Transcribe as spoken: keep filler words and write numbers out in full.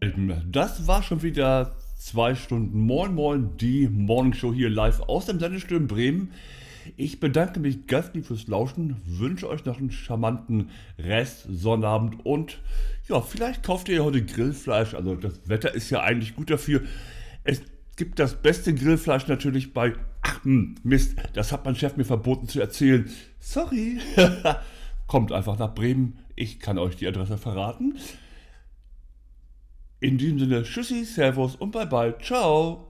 Ähm, Das war schon wieder zwei Stunden Moin Moin, die Morningshow hier live aus dem Sendestüdio in Bremen. Ich bedanke mich ganz lieb fürs Lauschen, wünsche euch noch einen charmanten Rest, Sonnabend und ja, vielleicht kauft ihr ja heute Grillfleisch. Also das Wetter ist ja eigentlich gut dafür. Es gibt das beste Grillfleisch natürlich bei... Ach, hm, Mist, das hat mein Chef mir verboten zu erzählen. Sorry. Kommt einfach nach Bremen, ich kann euch die Adresse verraten. In diesem Sinne, tschüssi, servus und bye bye, ciao.